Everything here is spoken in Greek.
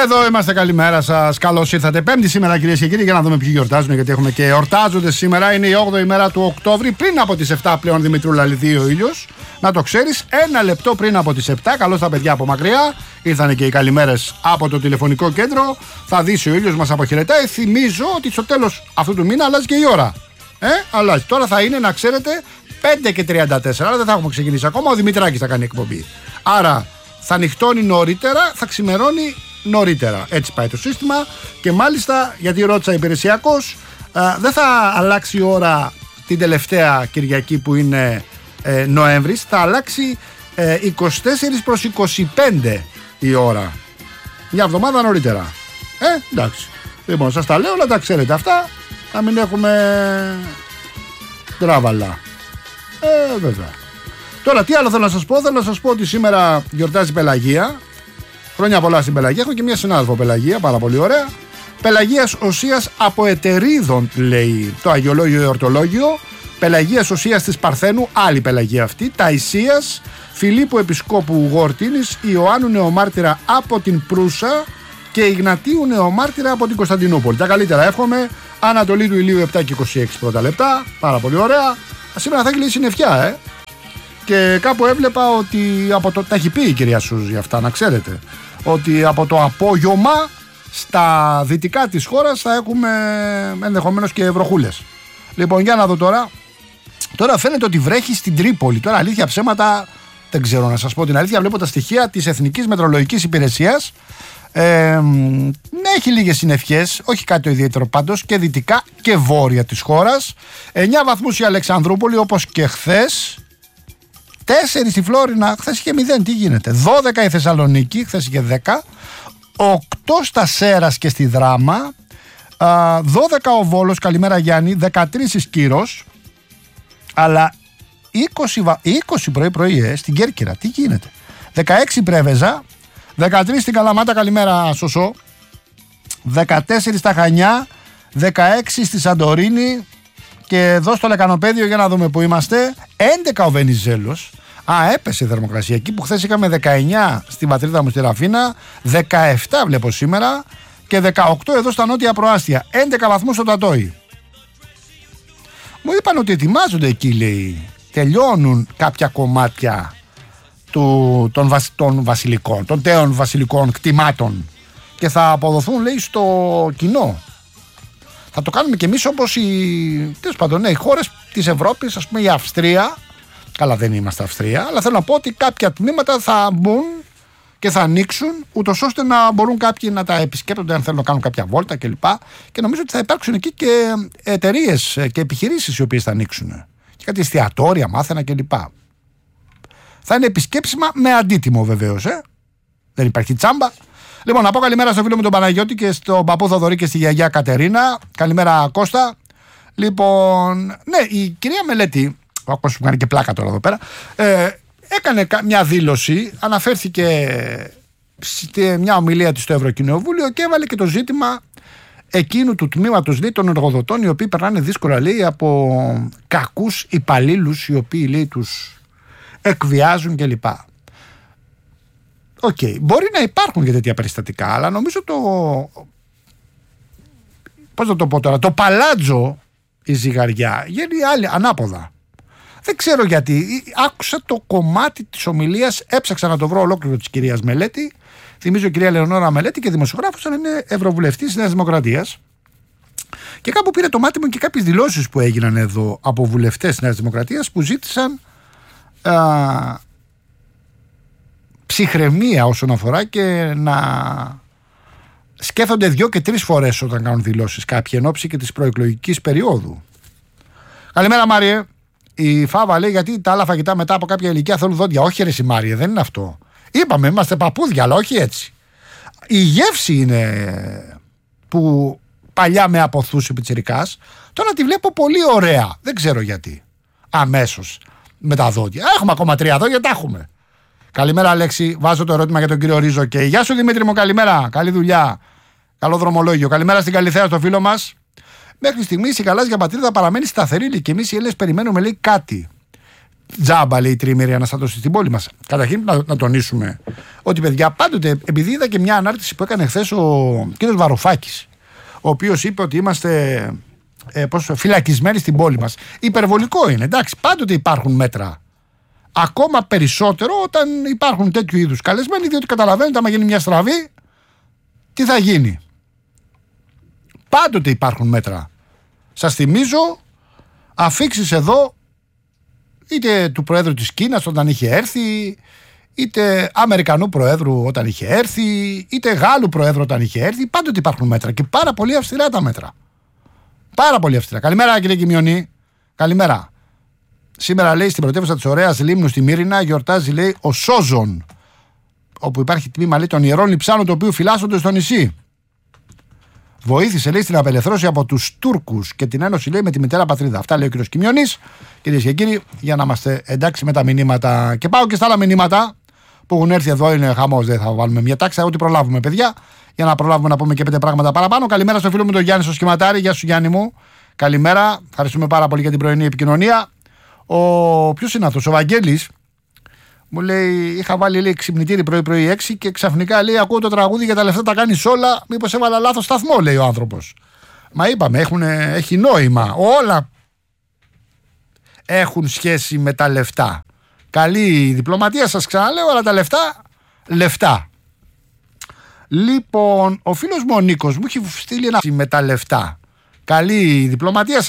Εδώ είμαστε, καλημέρα σας. Καλώς ήρθατε. Πέμπτη σήμερα, κυρίες και κύριοι, για να δούμε ποιοι γιορτάζουν, γιατί έχουμε και εορτάζοντες σήμερα. Είναι η 8η μέρα του Οκτώβρη, πριν από τις 7 πλέον, Δημητρούλα, λυθεί ο ήλιος. Να το ξέρεις, ένα λεπτό πριν από τις 7. Καλώς τα παιδιά από μακριά. Ήρθανε και οι καλημέρες από το τηλεφωνικό κέντρο. Θα δεις ο ήλιος μας αποχαιρετάει. Θυμίζω ότι στο τέλος αυτού του μήνα αλλάζει και η ώρα. Αλλάζει. Τώρα θα είναι, να ξέρετε, 5:34. Άρα δεν θα έχουμε ξεκινήσει ακόμα. Ο Δημητράκης θα κάνει εκπομπή. Άρα θα νυχτώνει νωρίτερα, θα ξημερώνει νωρίτερα. Έτσι πάει το σύστημα. Και μάλιστα, γιατί ρώτησα υπηρεσιακός, δεν θα αλλάξει η ώρα την τελευταία Κυριακή που είναι Νοέμβρης. Θα αλλάξει 24 προς 25 η ώρα. Μια εβδομάδα νωρίτερα. Εντάξει. Λοιπόν, σας τα λέω, αλλά τα ξέρετε αυτά. Να μην έχουμε τράβαλα. Βέβαια. Τώρα, τι άλλο θέλω να σας πω. Θέλω να σας πω ότι σήμερα γιορτάζει η Πελαγία. Χρόνια πολλά στην Πελαγία. Έχω και μια συνάδελφο Πελαγία, πάρα πολύ ωραία. Πελαγίας Οσίας από Ετερίδων, λέει το Αγιολόγιο Εορτολόγιο. Πελαγίας Οσίας της Παρθένου, άλλη Πελαγία αυτή. Ταϊσίας, Φιλίππου Επισκόπου Γορτίνης, Ιωάννου Νεομάρτυρα από την Προύσα και Ιγνατίου Νεομάρτυρα από την Κωνσταντινούπολη. Τα καλύτερα εύχομαι. Ανατολή του ηλίου 7 και 26 πρώτα λεπτά. Πάρα πολύ ωραία. Σήμερα θα έχει λέει συννεφιά, Και κάπου έβλεπα ότι τα έχει πει η κυρία Σούζη αυτά, να ξέρετε. Ότι από το απόγευμα στα δυτικά της χώρας θα έχουμε ενδεχομένως και βροχούλες. Λοιπόν, για να δω τώρα. Τώρα φαίνεται ότι βρέχει στην Τρίπολη. Τώρα, αλήθεια ψέματα, δεν ξέρω να σας πω την αλήθεια. Βλέπω τα στοιχεία της Εθνικής Μετρολογικής Υπηρεσίας. Έχει λίγες συννεφιές, όχι κάτι το ιδιαίτερο πάντως, και δυτικά και βόρεια της χώρας. 9 βαθμούς η Αλεξανδρούπολη, όπως και χθες. 4 στη Φλόρινα, χθες είχε 0, τι γίνεται. 12 η Θεσσαλονίκη, χθες είχε 10. 8 στα Σέρας και στη Δράμα. 12 ο Βόλος, καλημέρα Γιάννη. 13 η Σκύρος. Αλλά 20 πρωί στην Κέρκυρα, τι γίνεται. 16 η Πρέβεζα. 13 στην Καλαμάτα, καλημέρα Σωσό. 14 στα Χανιά. 16 στη Σαντορίνη. Και εδώ στο Λεκανοπέδιο, για να δούμε που είμαστε, 11 ο Βενιζέλος. Έπεσε η θερμοκρασία εκεί που χθες είχαμε 19 στην πατρίδα μου στη Ραφίνα, 17 βλέπω σήμερα και 18 εδώ στα νότια προάστια, 11 βαθμούς στο Τατόι. Μου είπαν ότι ετοιμάζονται εκεί, λέει, τελειώνουν κάποια κομμάτια των βασιλικών, των τέων βασιλικών κτημάτων και θα αποδοθούν, λέει, στο κοινό. Θα το κάνουμε κι εμείς όπως οι χώρες της Ευρώπης, ας πούμε η Αυστρία. Καλά, δεν είμαστε Αυστρία, αλλά θέλω να πω ότι κάποια τμήματα θα μπουν και θα ανοίξουν, ούτως ώστε να μπορούν κάποιοι να τα επισκέπτονται αν θέλουν να κάνουν κάποια βόλτα κλπ. Και νομίζω ότι θα υπάρξουν εκεί και εταιρείες και επιχειρήσεις οι οποίες θα ανοίξουν. Και κάτι εστιατόρια, μάθαινα κλπ. Θα είναι επισκέψιμα με αντίτιμο βεβαίως. Δεν υπάρχει τσάμπα. Λοιπόν, να πω καλημέρα στο φίλο μου τον Παναγιώτη και στον παππού Θοδωρή και στη γιαγιά Κατερίνα. Καλημέρα Κώστα. Λοιπόν, ναι, η κυρία Μελέτη, ο Κώστας που κάνει και πλάκα τώρα εδώ πέρα, έκανε μια δήλωση, αναφέρθηκε σε μια ομιλία της στο Ευρωκοινοβούλιο και έβαλε και το ζήτημα εκείνου του τμήματος, λέει, των εργοδοτών οι οποίοι περνάνε δύσκολα, λέει, από κακούς υπαλλήλους οι οποίοι, λέει, τους εκβιάζουν κλπ. Μπορεί να υπάρχουν και τέτοια περιστατικά, αλλά νομίζω πώς θα το πω τώρα, το παλάτζο, η ζυγαριά, γίνει άλλη, ανάποδα. Δεν ξέρω γιατί. Άκουσα το κομμάτι της ομιλίας, έψαξα να το βρω ολόκληρο της κυρίας Μελέτη. Θυμίζω η κυρία Λεωνόρα Μελέτη και δημοσιογράφος, αλλά είναι ευρωβουλευτής της Νέας Δημοκρατίας. Και κάπου πήρε το μάτι μου και κάποιες δηλώσεις που έγιναν εδώ από βουλευτές της Νέας Δημοκρατίας που ζήτησαν ψυχραιμία όσον αφορά και να σκέφτονται 2 και 3 φορές όταν κάνουν δηλώσεις κάποιοι εν ώψη και της προεκλογικής περίοδου. Καλημέρα Μάριε. Η Φάβα λέει γιατί τα άλλα φαγητά μετά από κάποια ηλικία θέλουν δόντια. Όχι ρε εσύ Μάριε, δεν είναι αυτό. Είπαμε είμαστε παππούδια, αλλά όχι έτσι. Η γεύση είναι που παλιά με αποθούσε πιτσιρικάς. Τώρα τη βλέπω πολύ ωραία. Δεν ξέρω γιατί. Αμέσως με τα δόντια. Έχουμε ακόμα 3 δόντια, τα έχουμε. Καλημέρα Αλέξη, βάζω το ερώτημα για τον κύριο Ρίζο και γεια σου Δημήτρη μου, καλημέρα, καλή δουλειά, καλό δρομολόγιο. Καλημέρα στην Καλυθέα στο φίλο μας. Μέχρι στιγμής η γαλάζια πατρίδα παραμένει σταθερή και εμείς οι Έλληνες περιμένουμε, λέει, κάτι. τζάμπα, λέει η τριήμερη αναστάτωση στην πόλη μας. Καταρχήν να τονίσουμε ότι, παιδιά, πάντοτε, επειδή είδα και μια ανάρτηση που έκανε χθες ο κ. Βαρουφάκης, ο οποίος είπε ότι είμαστε φυλακισμένοι στην πόλη μας. Υπερβολικό είναι, εντάξει, πάντοτε υπάρχουν μέτρα. Ακόμα περισσότερο όταν υπάρχουν τέτοιου είδους καλεσμένοι, διότι καταλαβαίνετε, άμα γίνει μια στραβή, τι θα γίνει. Πάντοτε υπάρχουν μέτρα. Σας θυμίζω αφίξεις εδώ, είτε του Προέδρου της Κίνας όταν είχε έρθει, είτε Αμερικανού Προέδρου όταν είχε έρθει, είτε Γάλλου Προέδρου όταν είχε έρθει. Πάντοτε υπάρχουν μέτρα και πάρα πολύ αυστηρά τα μέτρα. Πάρα πολύ αυστηρά. Καλημέρα, κύριε Κιμιονή. Καλημέρα. Σήμερα, λέει, στην πρωτεύουσα της ωραίας Λίμνου στη Μύρινα γιορτάζει, λέει, ο Σόζον, όπου υπάρχει τμήμα, λέει, των ιερών λειψάνων, το οποίο φυλάσσονται στο νησί. Βοήθησε, λέει, στην απελευθέρωση από τους Τούρκους και την ένωση, λέει, με τη μητέρα πατρίδα. Αυτά λέει ο κύριος Κιμιονής. Κυρίες και κύριοι, για να είμαστε εντάξει με τα μηνύματα. Και πάω και στα άλλα μηνύματα που έχουν έρθει εδώ. Είναι χαμός, δεν θα βάλουμε μια τάξη, ό,τι προλάβουμε, παιδιά, για να προλάβουμε να πούμε και 5 πράγματα παραπάνω. Καλημέρα στο φίλο μου τον Γιάννη στο σχηματάρι. Γεια σου, Γιάννη μου. Καλημέρα. Ευχαριστούμε πάρα πολύ για την πρωινή επικοινωνία. Ποιος είναι αυτός, ο Βαγγέλης, μου λέει: είχα βάλει, λέει, ξυπνητήρι πρωί-πρωί 6 και ξαφνικά, λέει, ακούω το τραγούδι για τα λεφτά τα κάνεις όλα. Μήπως έβαλα λάθος σταθμό, λέει ο άνθρωπος. Μα είπαμε, έχει νόημα. Όλα έχουν σχέση με τα λεφτά. Καλή διπλωματία, σας ξαναλέω, αλλά τα λεφτά. Λοιπόν, ο φίλος μου ο Νίκος μου έχει στείλει ένα με τα λεφτά. Καλή διπλωματία, σας